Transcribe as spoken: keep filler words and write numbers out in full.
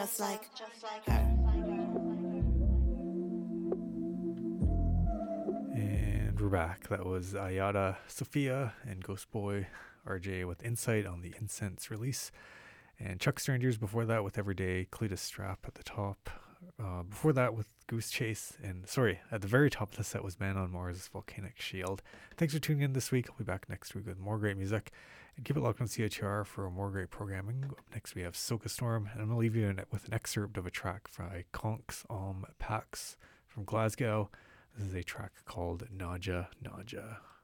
Just like her. And we're back. That was Ayada, Sophia, and Ghost Boy R J with Insight on the Incense release. And Chuck Strangers before that with Everyday, Cletus Strap at the top. Uh, before that with Goose Chase. And sorry, at the very top of the set was Man on Mars, Volcanic Shield. Thanks for tuning in this week. I'll be back next week with more great music. And keep it locked on C H R for more great programming. Up next we have Soca Storm. And I'm going to leave you with an excerpt of a track by Conks Om Pax from Glasgow. This is a track called Naja Naja.